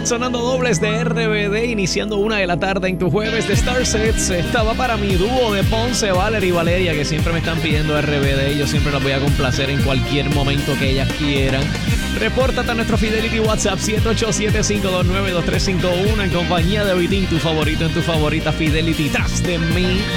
Sonando dobles de RBD, iniciando 1 de la tarde en tu jueves de Starsets. Estaba para mi dúo de Ponce, Valerie y Valeria, que siempre me están pidiendo RBD y yo siempre las voy a complacer en cualquier momento que ellas quieran. Repórtate a nuestro Fidelity WhatsApp 787-529-2351 en compañía de Vitín, tu favorito en tu favorita Fidelity. Tras de mí,